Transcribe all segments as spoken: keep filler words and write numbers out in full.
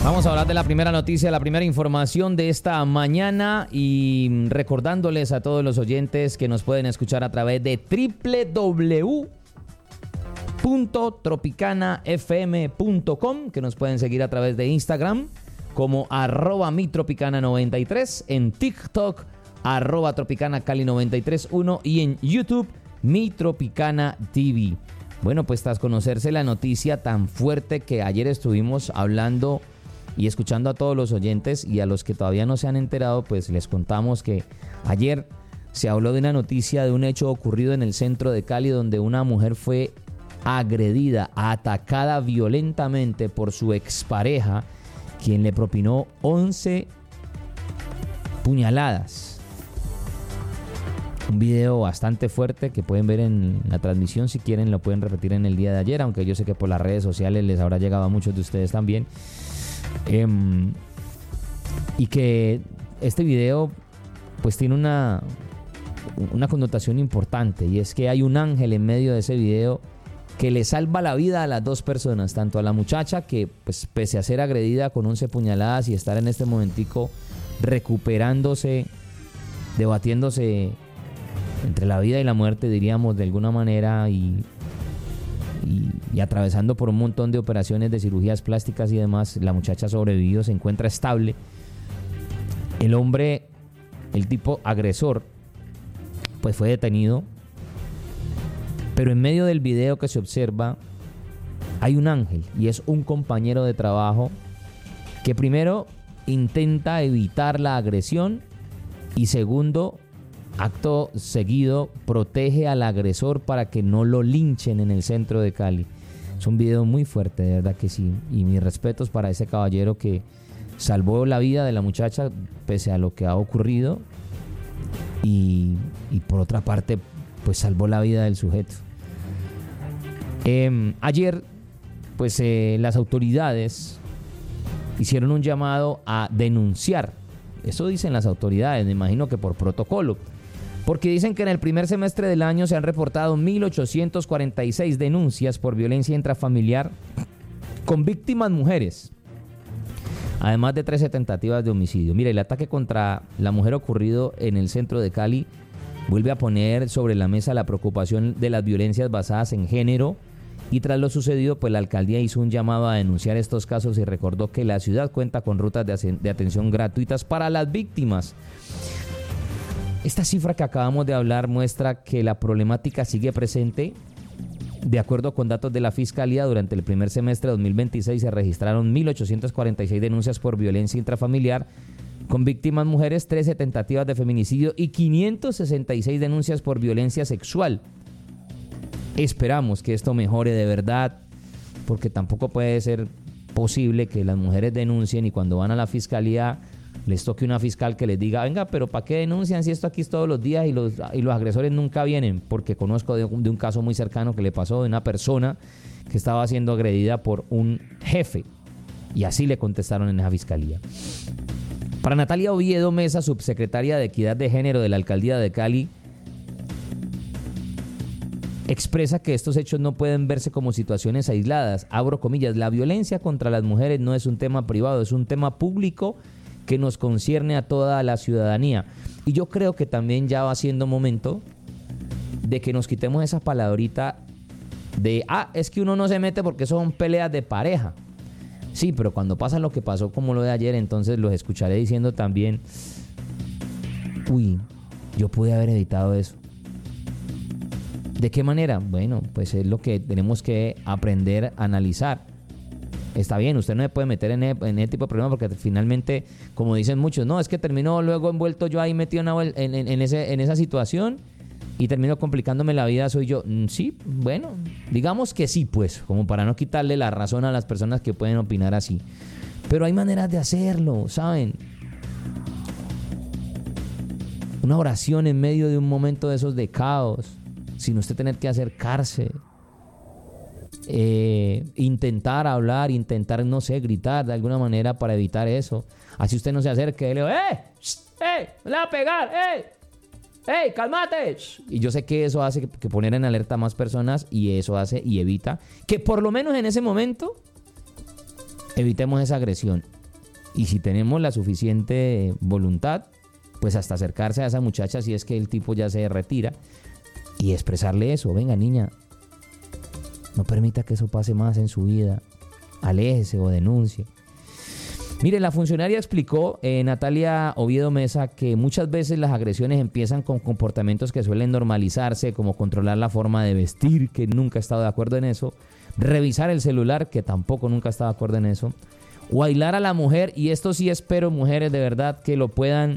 Vamos a hablar de la primera noticia, la primera información de esta mañana y recordándoles a todos los oyentes que nos pueden escuchar a través de doble u doble u doble u punto tropicana f m punto com, que nos pueden seguir a través de Instagram como arroba mi tropicana noventa y tres, en TikTok arroba tropicana cali noventa y tres uno y en YouTube mi tropicana T V. Bueno, pues tras conocerse la noticia tan fuerte que ayer estuvimos hablando y escuchando a todos los oyentes y a los que todavía no se han enterado, pues les contamos que ayer se habló de una noticia de un hecho ocurrido en el centro de Cali donde una mujer fue agredida, atacada violentamente por su expareja, quien le propinó once puñaladas. Un video bastante fuerte que pueden ver en la transmisión, si quieren lo pueden repetir en el día de ayer, aunque yo sé que por las redes sociales les habrá llegado a muchos de ustedes también. Eh, y que este video pues tiene una, una connotación importante, y es que hay un ángel en medio de ese video que le salva la vida a las dos personas, tanto a la muchacha que pues pese a ser agredida con once puñaladas y estar en este momentico recuperándose, debatiéndose entre la vida y la muerte, diríamos de alguna manera, y Y, y atravesando por un montón de operaciones de cirugías plásticas y demás, la muchacha sobrevivió, se encuentra estable. El hombre, el tipo agresor, pues fue detenido, pero en medio del video que se observa hay un ángel, y es un compañero de trabajo que primero intenta evitar la agresión y segundo, acto seguido, protege al agresor para que no lo linchen en el centro de Cali. Es un video muy fuerte, de verdad que sí. Y mis respetos para ese caballero que salvó la vida de la muchacha pese a lo que ha ocurrido. Y, y por otra parte, pues salvó la vida del sujeto. Eh, ayer, pues eh, las autoridades hicieron un llamado a denunciar. Eso dicen las autoridades, me imagino que por protocolo. Porque dicen que en el primer semestre del año se han reportado mil ochocientas cuarenta y seis denuncias por violencia intrafamiliar con víctimas mujeres, además de trece tentativas de homicidio. Mira, el ataque contra la mujer ocurrido en el centro de Cali vuelve a poner sobre la mesa la preocupación de las violencias basadas en género, y tras lo sucedido, pues la alcaldía hizo un llamado a denunciar estos casos y recordó que la ciudad cuenta con rutas de, de atención gratuitas para las víctimas. Esta cifra que acabamos de hablar muestra que la problemática sigue presente. De acuerdo con datos de la Fiscalía, durante el primer semestre de dos mil veintiséis se registraron mil ochocientas cuarenta y seis denuncias por violencia intrafamiliar con víctimas mujeres, trece tentativas de feminicidio y quinientas sesenta y seis denuncias por violencia sexual. Esperamos que esto mejore de verdad, porque tampoco puede ser posible que las mujeres denuncien y cuando van a la Fiscalía les toque una fiscal que les diga, venga, pero ¿para qué denuncian si esto aquí es todos los días y los, y los agresores nunca vienen? Porque conozco de un, de un caso muy cercano que le pasó de una persona que estaba siendo agredida por un jefe, y así le contestaron en esa fiscalía. Para Natalia Oviedo Mesa, subsecretaria de Equidad de Género de la Alcaldía de Cali, expresa que estos hechos no pueden verse como situaciones aisladas. Abro comillas, la violencia contra las mujeres no es un tema privado, es un tema público que nos concierne a toda la ciudadanía. Y yo creo que también ya va siendo momento de que nos quitemos esa palabrita de, ah, es que uno no se mete porque son peleas de pareja. Sí, pero cuando pasa lo que pasó como lo de ayer, entonces los escucharé diciendo también, uy, yo pude haber evitado eso. ¿De qué manera? Bueno, pues es lo que tenemos que aprender a analizar. Está bien, usted no se puede meter en ese, en ese tipo de problemas porque finalmente, como dicen muchos, no, es que terminó luego envuelto yo ahí metido en, en, en, ese, en esa situación y termino complicándome la vida, soy yo. Sí, bueno, digamos que sí, pues, como para no quitarle la razón a las personas que pueden opinar así. Pero hay maneras de hacerlo, ¿saben? Una oración en medio de un momento de esos de caos, sin usted tener que acercarse. Eh, intentar hablar, intentar, no sé, gritar de alguna manera para evitar eso. Así usted no se acerque, le digo, ¡eh! ¡Eh! ¡Me la va a pegar! ¡Eh! ¡Ey, cálmate! Y yo sé que eso hace que, que poner en alerta a más personas, y eso hace y evita que por lo menos en ese momento evitemos esa agresión. Y si tenemos la suficiente voluntad, pues hasta acercarse a esa muchacha si es que el tipo ya se retira y expresarle eso. Venga, niña, no permita que eso pase más en su vida. Aléjese o denuncie. Mire, la funcionaria explicó, eh, Natalia Oviedo Mesa, que muchas veces las agresiones empiezan con comportamientos que suelen normalizarse, como controlar la forma de vestir, que nunca ha estado de acuerdo en eso, revisar el celular, que tampoco nunca ha estado de acuerdo en eso, o aislar a la mujer, y esto sí espero, mujeres, de verdad, que lo puedan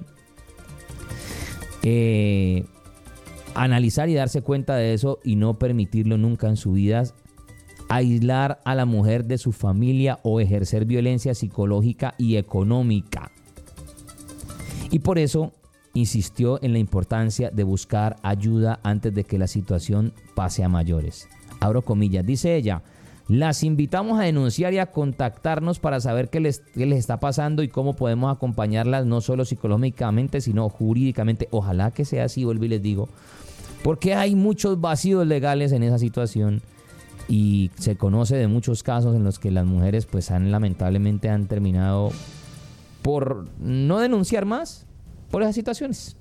eh, analizar y darse cuenta de eso y no permitirlo nunca en su vida. Aislar a la mujer de su familia o ejercer violencia psicológica y económica. Y por eso insistió en la importancia de buscar ayuda antes de que la situación pase a mayores. Abro comillas, dice ella, las invitamos a denunciar y a contactarnos para saber qué les, qué les está pasando y cómo podemos acompañarlas no solo psicológicamente, sino jurídicamente. Ojalá que sea así, vuelvo y les digo, porque hay muchos vacíos legales en esa situación. Y se conoce de muchos casos en los que las mujeres pues han lamentablemente han terminado por no denunciar más por esas situaciones.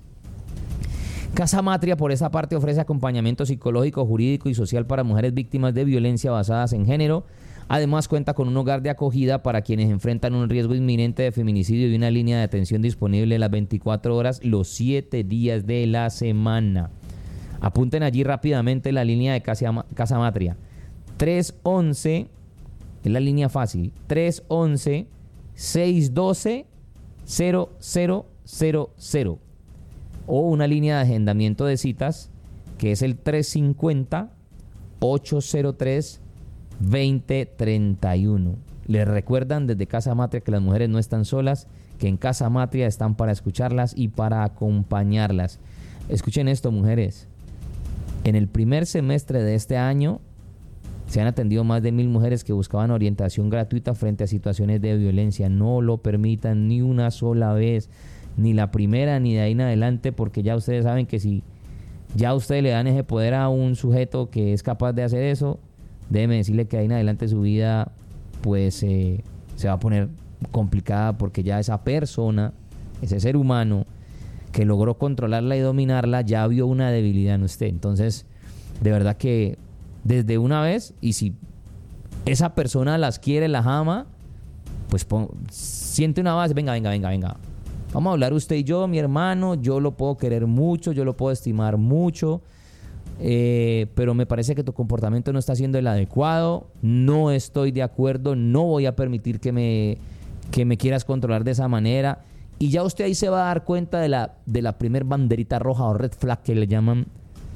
Casa Matria, por esa parte, ofrece acompañamiento psicológico, jurídico y social para mujeres víctimas de violencia basadas en género. Además cuenta con un hogar de acogida para quienes enfrentan un riesgo inminente de feminicidio y una línea de atención disponible las veinticuatro horas, los siete días de la semana. Apunten allí rápidamente la línea de Casa, Casa Matria. tres once, es la línea fácil, tres once, seis doce, cero cero cero cero. O una línea de agendamiento de citas que es el tres cincuenta, ocho cero tres, veinte treinta y uno. Les recuerdan desde Casa Matria que las mujeres no están solas, que en Casa Matria están para escucharlas y para acompañarlas. Escuchen esto, mujeres. En el primer semestre de este año se han atendido más de mil mujeres que buscaban orientación gratuita frente a situaciones de violencia. No lo permitan ni una sola vez, ni la primera ni de ahí en adelante, porque ya ustedes saben que si ya ustedes le dan ese poder a un sujeto que es capaz de hacer eso, déjeme decirle que ahí en adelante su vida pues eh, se va a poner complicada, porque ya esa persona, ese ser humano que logró controlarla y dominarla, ya vio una debilidad en usted. Entonces, de verdad que desde una vez, y si esa persona las quiere, las ama, pues pon, siente una base, venga, venga, venga, venga. Vamos a hablar usted y yo, mi hermano, yo lo puedo querer mucho, yo lo puedo estimar mucho, eh, pero me parece que tu comportamiento no está siendo el adecuado, no estoy de acuerdo, no voy a permitir que me, que me quieras controlar de esa manera. Y ya usted ahí se va a dar cuenta de la, de la primer banderita roja o red flag que le llaman,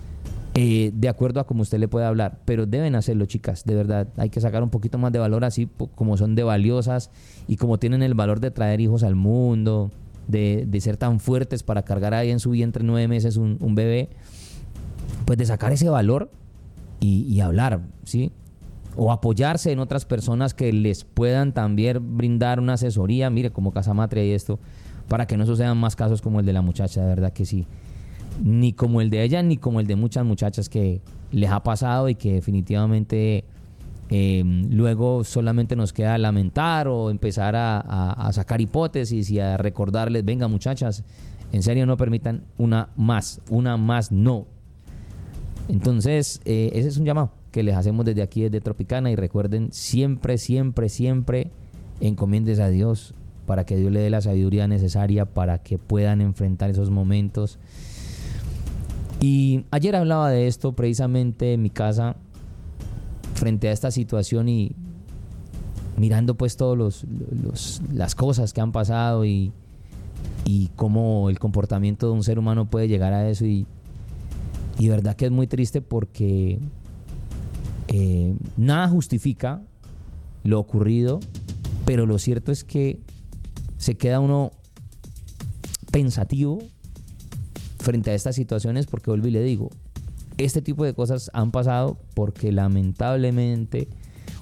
Eh, de acuerdo a cómo usted le puede hablar, pero deben hacerlo, chicas, de verdad, hay que sacar un poquito más de valor, así como son de valiosas y como tienen el valor de traer hijos al mundo, de, de ser tan fuertes para cargar ahí en su vientre nueve meses un, un bebé, pues de sacar ese valor y, y hablar, ¿sí? O apoyarse en otras personas que les puedan también brindar una asesoría, mire, como Casa Matria y esto, para que no sucedan más casos como el de la muchacha, de verdad que sí. Ni como el de ella, ni como el de muchas muchachas que les ha pasado y que definitivamente eh, luego solamente nos queda lamentar o empezar a, a, a sacar hipótesis y a recordarles, venga muchachas, en serio no permitan una más, una más no. Entonces, eh, ese es un llamado que les hacemos desde aquí, desde Tropicana, y recuerden, siempre, siempre, siempre encomiendes a Dios para que Dios le dé la sabiduría necesaria para que puedan enfrentar esos momentos. Y ayer hablaba de esto precisamente en mi casa frente a esta situación y mirando pues todos los, los las cosas que han pasado y, y cómo el comportamiento de un ser humano puede llegar a eso, y, y de verdad que es muy triste porque eh, nada justifica lo ocurrido, pero lo cierto es que se queda uno pensativo frente a estas situaciones, porque vuelvo y le digo, este tipo de cosas han pasado porque lamentablemente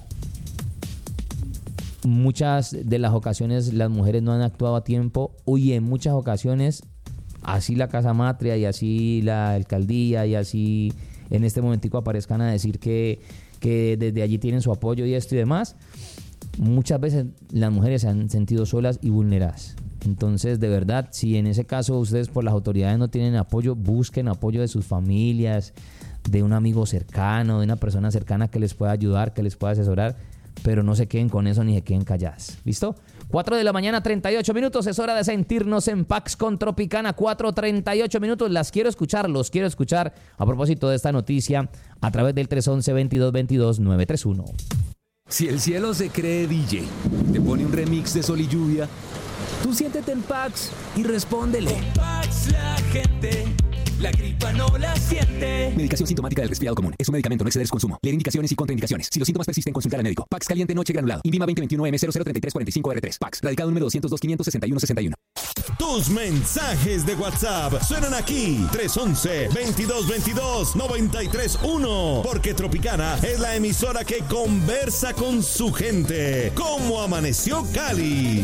muchas de las ocasiones las mujeres no han actuado a tiempo, y en muchas ocasiones así la Casa Matria y así la alcaldía y así en este momentico aparezcan a decir que, que desde allí tienen su apoyo y esto y demás, muchas veces las mujeres se han sentido solas y vulneradas. Entonces, de verdad, si en ese caso ustedes por las autoridades no tienen apoyo, busquen apoyo de sus familias, de un amigo cercano, de una persona cercana que les pueda ayudar, que les pueda asesorar, pero no se queden con eso ni se queden calladas. ¿Listo? cuatro de la mañana, treinta y ocho minutos. Es hora de sentirnos en Pax con Tropicana. cuatro treinta y ocho minutos. Las quiero escuchar, los quiero escuchar a propósito de esta noticia a través del tres once, veintidós veintidós, nueve tres uno. Si el cielo se cree D J, te pone un remix de Sol y Lluvia, tú siéntete en Pax y respóndele. Con Pax la gente, la gripa no la siente. Medicación sintomática del resfriado común. Es un medicamento, no exceder su consumo. Leer indicaciones y contraindicaciones. Si los síntomas persisten, consultar al médico. Pax caliente noche granulado. Invima veinte veintiuno M cero cero treinta y tres cuarenta y cinco R tres. Pax. Radicado número doscientos dos, quinientos sesenta y uno sesenta y uno. Tus mensajes de WhatsApp suenan aquí. tres once, veintidós veintidós, noventa y tres uno. Porque Tropicana es la emisora que conversa con su gente. ¿Cómo amaneció Cali?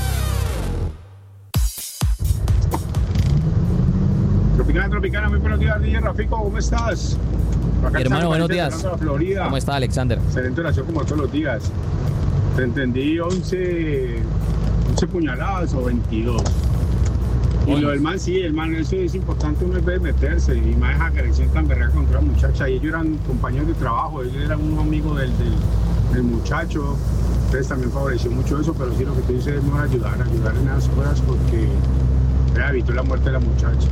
Tropicana, Tropicana, muy buenos días, D J Rafico, ¿cómo estás? Mi hermano, buenos días. Florida. ¿Cómo está, Alexander? Excelente oración como todos los días. Te entendí once, once puñaladas o veintidós. Y Oye. lo del man, sí, el man, eso es importante, uno debe meterse. Y más esa agresión tan berraca contra la muchacha. Y ellos eran compañeros de trabajo, ellos eran un amigo del, del, del muchacho. Entonces también favoreció mucho eso, pero sí lo que tú dices es mejor ayudar, ayudar en esas cosas porque ya evitó la muerte de la muchacha.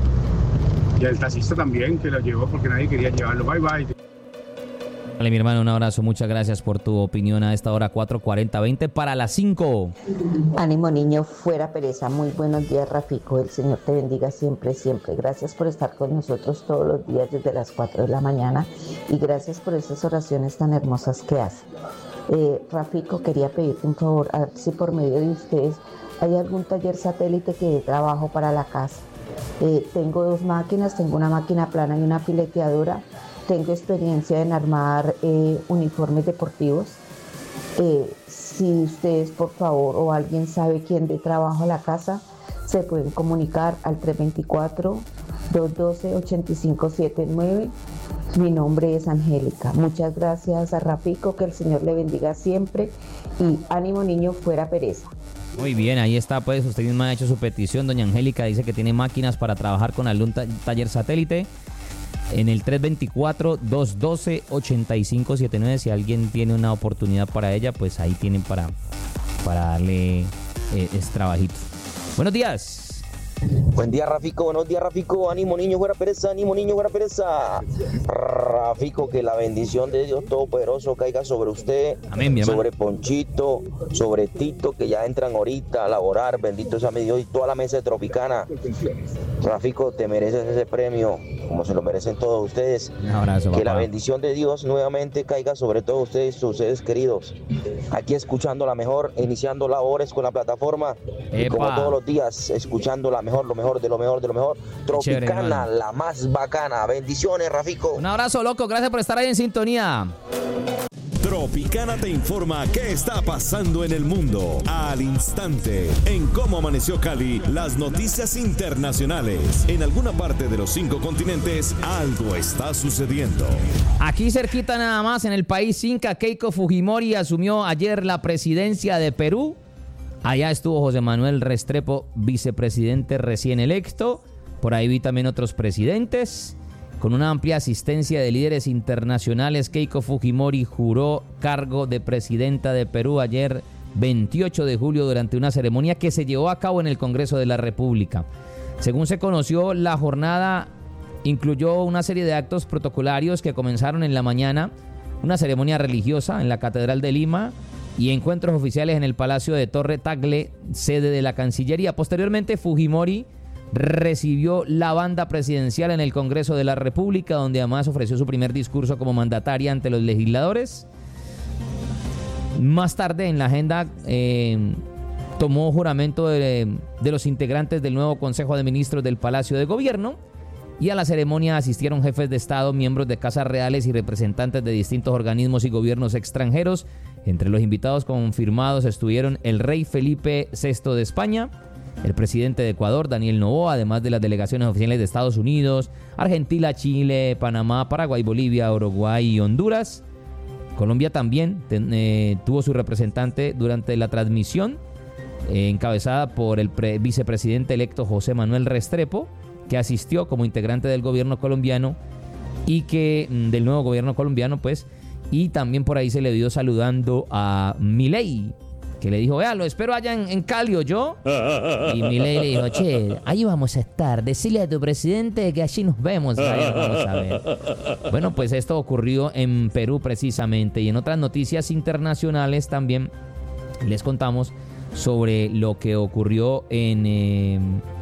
Y el taxista también, que lo llevó porque nadie quería llevarlo. Bye, bye. Dale, mi hermano, un abrazo. Muchas gracias por tu opinión a esta hora, cuatro cuarenta, veinte para las cinco. Ánimo, niño, fuera pereza. Muy buenos días, Rafico. El Señor te bendiga siempre, siempre. Gracias por estar con nosotros todos los días desde las cuatro de la mañana y gracias por esas oraciones tan hermosas que haces. Eh, Rafico, quería pedirte un favor, a ver si por medio de ustedes hay algún taller satélite que dé trabajo para la casa. Eh, tengo dos máquinas, tengo una máquina plana y una fileteadora. Tengo experiencia en armar eh, uniformes deportivos. Eh, si ustedes, por favor, o alguien sabe quién dé trabajo a la casa, se pueden comunicar al tres veinticuatro, dos doce, ochenta y cinco setenta y nueve. Mi nombre es Angélica. Muchas gracias a Rafico, que el Señor le bendiga siempre y ánimo, niño, fuera pereza. Muy bien, ahí está, pues usted misma ha hecho su petición. Doña Angélica dice que tiene máquinas para trabajar con algún ta- taller satélite en el tres veinticuatro, dos doce, ochenta y cinco setenta y nueve. Si alguien tiene una oportunidad para ella, pues ahí tienen para, para darle eh, ese trabajito. Buenos días. Buen día, Rafico, buenos días, Rafico. Ánimo, niño, fuera pereza, ánimo, niño, fuera pereza. Rafico, que la bendición de Dios Todopoderoso caiga sobre usted, Amén, mi hermano. sobre Ponchito, sobre Tito, que ya entran ahorita a laborar. Bendito sea mi Dios y toda la mesa de Tropicana. Rafico, te mereces ese premio, como se lo merecen todos ustedes. Un abrazo, Que la papá. bendición de Dios nuevamente caiga sobre todos ustedes, sus seres queridos. Aquí escuchando la mejor, iniciando labores con la plataforma. Y como Epa. todos los días, escuchando la mejor, lo mejor, de lo mejor, de lo mejor. Chévere, Tropicana, hermano. la más bacana. Bendiciones, Rafico. Un abrazo, loco. Gracias por estar ahí en sintonía. Tropicana te informa qué está pasando en el mundo al instante. En Cómo Amaneció Cali, las noticias internacionales. En alguna parte de los cinco continentes, algo está sucediendo. Aquí cerquita nada más, en el país Inca, Keiko Fujimori asumió ayer la presidencia de Perú. Allá estuvo José Manuel Restrepo, vicepresidente recién electo. Por ahí vi también otros presidentes. Con una amplia asistencia de líderes internacionales, Keiko Fujimori juró cargo de presidenta de Perú ayer veintiocho de julio durante una ceremonia que se llevó a cabo en el Congreso de la República. Según se conoció, la jornada incluyó una serie de actos protocolarios que comenzaron en la mañana, una ceremonia religiosa en la Catedral de Lima y encuentros oficiales en el Palacio de Torre Tagle, sede de la Cancillería. Posteriormente, Fujimori recibió la banda presidencial en el Congreso de la República, donde además ofreció su primer discurso como mandataria ante los legisladores. Más tarde en la agenda eh, tomó juramento de, de los integrantes del nuevo Consejo de Ministros del Palacio de Gobierno, y a la ceremonia asistieron jefes de Estado, miembros de casas reales y representantes de distintos organismos y gobiernos extranjeros. Entre los invitados confirmados estuvieron el rey Felipe sexto de España, el presidente de Ecuador, Daniel Noboa, además de las delegaciones oficiales de Estados Unidos, Argentina, Chile, Panamá, Paraguay, Bolivia, Uruguay y Honduras. Colombia también ten, eh, tuvo su representante durante la transmisión, eh, encabezada por el pre- vicepresidente electo José Manuel Restrepo, que asistió como integrante del gobierno colombiano y que del nuevo gobierno colombiano, pues, y también por ahí se le vio saludando a Milei, que le dijo, vea, lo espero allá en, en Cali, ¿o yo? Y Milei le dijo, che, ahí vamos a estar, decirle a tu presidente que allí nos vemos, allá vamos a ver. Bueno, pues esto ocurrió en Perú precisamente, y en otras noticias internacionales también les contamos sobre lo que ocurrió en, eh,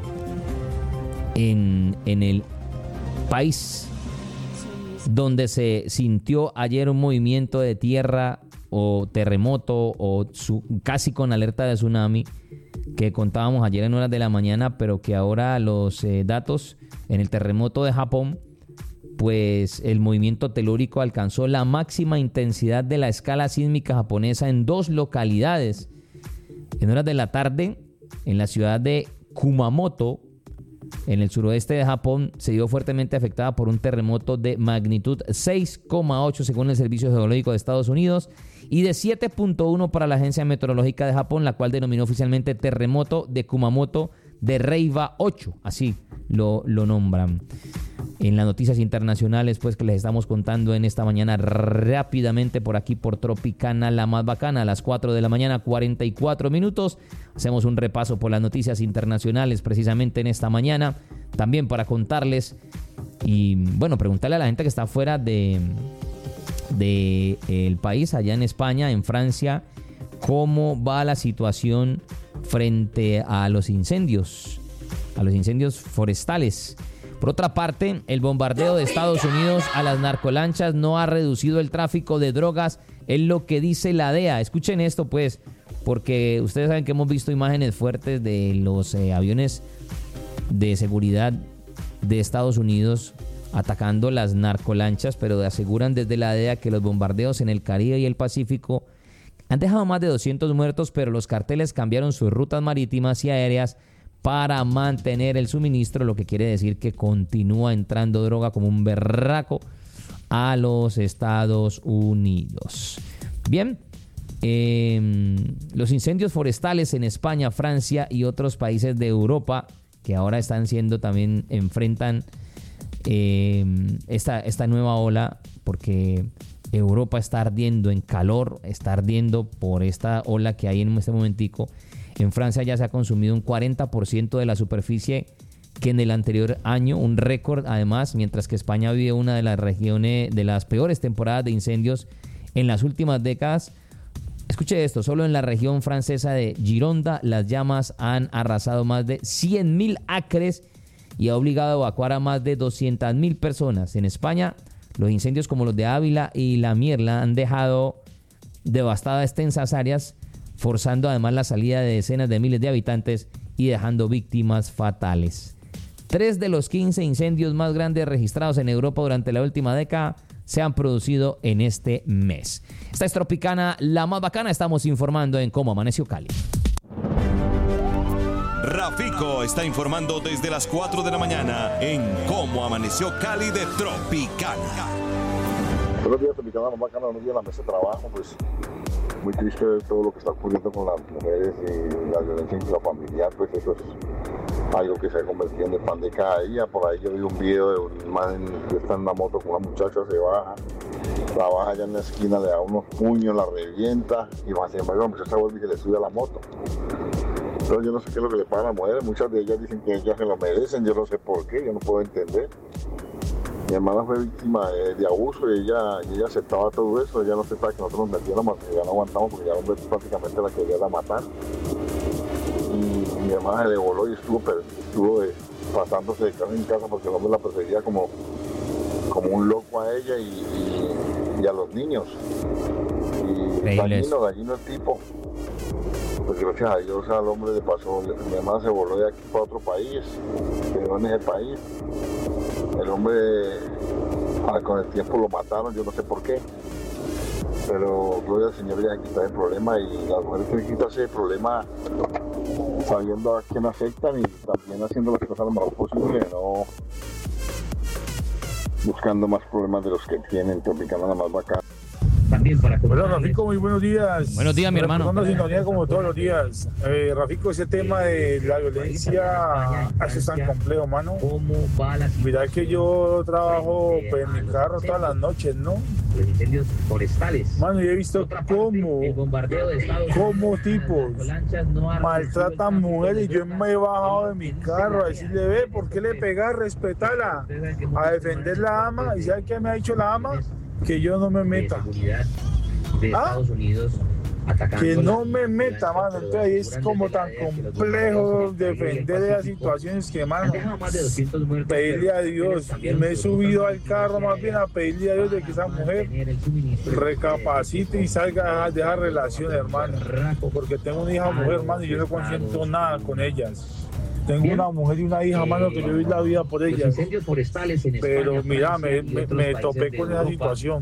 en, en el país donde se sintió ayer un movimiento de tierra o terremoto o su, casi con alerta de tsunami que contábamos ayer en horas de la mañana, pero que ahora los eh, datos en el terremoto de Japón, pues el movimiento telúrico alcanzó la máxima intensidad de la escala sísmica japonesa en dos localidades. En horas de la tarde, en la ciudad de Kumamoto, en el suroeste de Japón, se vio fuertemente afectada por un terremoto de magnitud seis coma ocho según el Servicio Geológico de Estados Unidos y de siete punto uno para la Agencia Meteorológica de Japón, la cual denominó oficialmente terremoto de Kumamoto de Reiwa ocho, así lo, lo nombran. En las noticias internacionales, pues, que les estamos contando en esta mañana rápidamente por aquí por Tropicana, la más bacana, a las cuatro de la mañana, cuarenta y cuatro minutos. Hacemos un repaso por las noticias internacionales precisamente en esta mañana, también para contarles y, bueno, preguntarle a la gente que está fuera de, de el país, allá en España, en Francia, cómo va la situación frente a los incendios, a los incendios forestales. Por otra parte, el bombardeo de Estados Unidos a las narcolanchas no ha reducido el tráfico de drogas, es lo que dice la D E A. Escuchen esto, pues, porque ustedes saben que hemos visto imágenes fuertes de los eh, aviones de seguridad de Estados Unidos atacando las narcolanchas, pero aseguran desde la D E A que los bombardeos en el Caribe y el Pacífico han dejado más de doscientos muertos, pero los carteles cambiaron sus rutas marítimas y aéreas para mantener el suministro, lo que quiere decir que continúa entrando droga como un berraco a los Estados Unidos. Bien, eh, los incendios forestales en España, Francia y otros países de Europa, que ahora están siendo también, enfrentan eh, esta, esta nueva ola, porque Europa está ardiendo en calor, está ardiendo por esta ola que hay en este momentico. En Francia ya se ha consumido un cuarenta por ciento de la superficie que en el anterior año, un récord además, mientras que España vive una de las regiones, de las peores temporadas de incendios en las últimas décadas. Escuche esto, solo en la región francesa de Gironda las llamas han arrasado más de cien mil acres y ha obligado a evacuar a más de doscientas mil personas. En España, los incendios como los de Ávila y La Mierla han dejado devastadas extensas áreas, forzando además la salida de decenas de miles de habitantes y dejando víctimas fatales. Tres de los quince incendios más grandes registrados en Europa durante la última década se han producido en este mes. Esta es Tropicana, la más bacana. Estamos informando en Cómo Amaneció Cali. Rafico está informando desde las cuatro de la mañana en Cómo Amaneció Cali de Tropicana. Buenos días, Tropicana, la más bacana. Buenos días, la mesa de trabajo, pues muy triste ver todo lo que está ocurriendo con las mujeres y la violencia intrafamiliar, pues eso es algo que se ha convertido en el pan de cada día. Por ahí yo vi un video de un man que está en una moto con una muchacha, se baja, la baja allá en la esquina, le da unos puños, la revienta y más sin embargo la muchacha vuelve y se le sube a la moto. Entonces yo no sé qué es lo que le pasa a las mujeres, muchas de ellas dicen que ellas se lo merecen, yo no sé por qué, yo no puedo entender. Mi hermana fue víctima de, de abuso y ella, y ella aceptaba todo eso, ella no aceptaba que nosotros nos metiéramos, que ya no aguantamos porque ya el hombre prácticamente la quería matar. Y mi hermana se le voló y estuvo, estuvo de, pasándose de casa en casa porque el hombre la perseguía como, como un loco a ella y, y, y a los niños. Y dañino, dañino el tipo. Pues gracias a Dios al hombre le pasó, mi hermana se voló de aquí para otro país, quedó en ese país. El hombre, con el tiempo lo mataron, yo no sé por qué. Pero gloria al Señor, ya quitar el problema y las mujeres tienen que quitarse el problema sabiendo a quién afectan y también haciendo las cosas lo mejor posible, no buscando más problemas de los que tienen. Tropicana, la más bacana. También para Hola, Rafico, muy buenos días. Buenos días, mi hermano. Una sintonía como todos los días. Eh, Rafico, ese tema de la violencia, eso es tan complejo, mano. Mira que yo trabajo pues, en mi carro todas las noches, ¿no? Los incendios forestales. Mano, yo he visto cómo, cómo tipos maltratan mujeres y yo me he bajado de mi carro a decirle, ve, ¿por qué le pegas? Respetala, a defender la ama. ¿Y sabe qué me ha dicho la ama? Que yo no me meta. De ¿Ah? Estados Unidos que no me meta, mano. Entonces ahí es como tan complejo defender esas situaciones que, mano, pedirle a Dios. Me he subido al carro más bien a pedirle a Dios de que esa mujer recapacite y salga de esa relación, hermano. Porque tengo una hija mujer, hermano, y yo no consiento nada con ellas. Tengo una mujer y una hija, mano, que yo doy la vida por ellas. Pero mira, me, me, me topé con esa situación.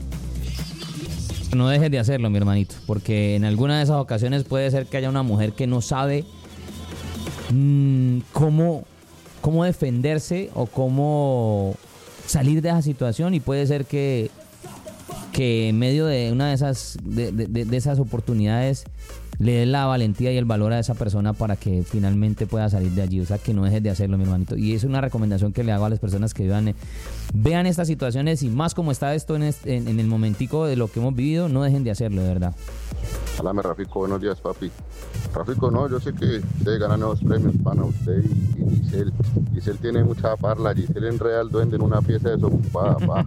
No dejes de hacerlo, mi hermanito, porque en alguna de esas ocasiones puede ser que haya una mujer que no sabe mmm, cómo, cómo defenderse o cómo salir de esa situación, y puede ser que, que en medio de una de esas, de, de, de esas oportunidades le dé la valentía y el valor a esa persona para que finalmente pueda salir de allí. O sea, que no dejes de hacerlo, mi hermanito. Y es una recomendación que le hago a las personas que vean, vean estas situaciones, y más como está esto en, este, en, en el momentico de lo que hemos vivido, no dejen de hacerlo, de verdad. Háblame, Rafico, buenos días, papi. Rafico, no, yo sé que ustedes ganan nuevos premios, pana, usted y, y Giselle. Giselle tiene mucha parla, Giselle en real duende en una pieza desocupada, pa.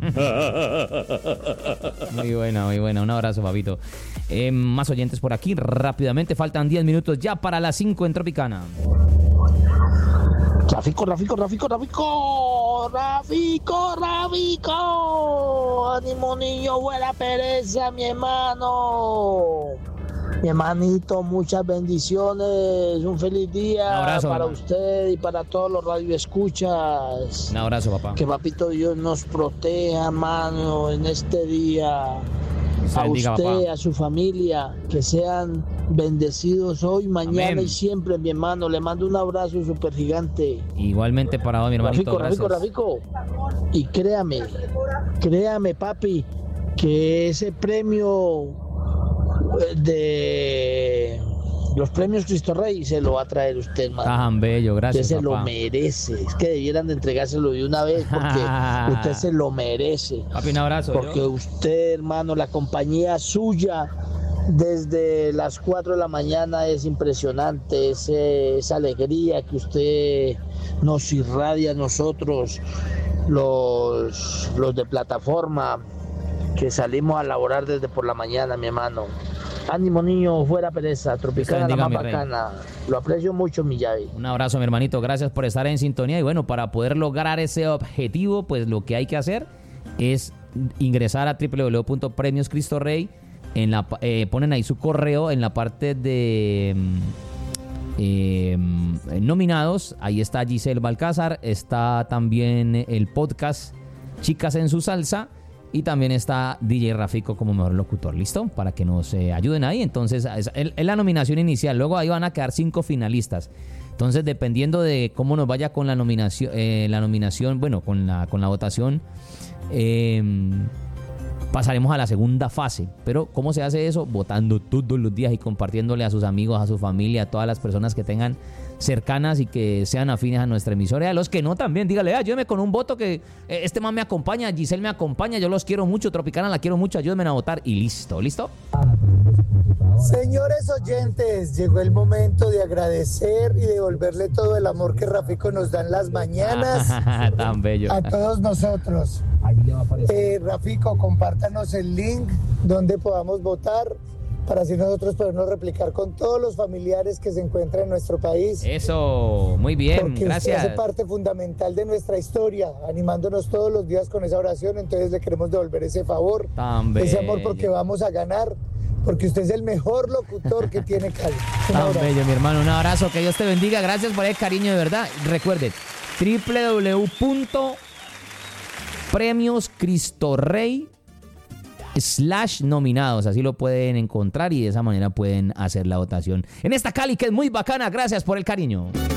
Muy buena, muy buena. Un abrazo, papito. Eh, más oyentes por aquí, rápidamente. Faltan diez minutos ya para las cinco en Tropicana. Rafico, Rafico, Rafico, Rafico, Rafico, Rafico. Ánimo, niño, buena pereza, mi hermano. Mi hermanito, muchas bendiciones. Un feliz día Un abrazo, para hermano. usted y para todos los radioescuchas. Un abrazo, papá. Que papito Dios nos proteja, hermano, en este día. Se A bendiga, usted, papá. a su familia, que sean bendecidos hoy, mañana Amén. y siempre, mi hermano. Le mando un abrazo súper gigante. Igualmente para vos, mi hermanito. Rafico, Rafico, Rafico. Y créame, créame, papi, que ese premio de los premios Cristo Rey se lo va a traer usted, hermano. Tan bello, gracias, Usted se papá. lo merece. Es que debieran de entregárselo de una vez, porque usted se lo merece. Papi, un abrazo. Porque yo. usted, hermano, la compañía suya desde las cuatro de la mañana es impresionante. Ese, esa alegría que usted nos irradia a nosotros, los, los de plataforma, que salimos a laborar desde por la mañana, mi hermano. Ánimo, niño, fuera pereza. Tropicana, la bendiga, más mi rey. bacana. Lo aprecio mucho, mi llave. Un abrazo, mi hermanito. Gracias por estar en sintonía. Y bueno, para poder lograr ese objetivo, pues lo que hay que hacer es ingresar a doble u doble u doble u punto premios cristo rey. En la, eh, ponen ahí su correo en la parte de eh, nominados. Ahí está Giselle Balcázar. Está también el podcast Chicas en su Salsa. Y también está D J Rafico como mejor locutor, ¿listo? Para que nos eh, ayuden ahí. Entonces, es, es la nominación inicial. Luego ahí van a quedar cinco finalistas. Entonces, dependiendo de cómo nos vaya con la nominación, eh, la nominación, bueno, con la, con la votación, eh, pasaremos a la segunda fase. Pero, ¿cómo se hace eso? Votando todos los días y compartiéndole a sus amigos, a su familia, a todas las personas que tengan cercanas y que sean afines a nuestra emisora, y a los que no también, dígale, ayúdeme con un voto, que eh, este man me acompaña, Giselle me acompaña, yo los quiero mucho, Tropicana la quiero mucho, ayúdenme a votar, y listo, ¿listo? Señores oyentes, llegó el momento de agradecer y devolverle todo el amor que Rafico nos da en las mañanas Tan bello. a todos nosotros. Eh, Rafico, compártanos el link donde podamos votar, para así nosotros podernos replicar con todos los familiares que se encuentran en nuestro país. Eso, muy bien, Porque gracias. usted hace parte fundamental de nuestra historia, animándonos todos los días con esa oración. Entonces le queremos devolver ese favor, Tan ese bello. amor, porque vamos a ganar, porque usted es el mejor locutor que tiene Cali. Un Tan abrazo. bello, mi hermano, un abrazo, que Dios te bendiga, gracias por el cariño, de verdad. Recuerden, doble u doble u doble u punto premios cristo rey slash nominados, así lo pueden encontrar y de esa manera pueden hacer la votación en esta Cali que es muy bacana. Gracias por el cariño.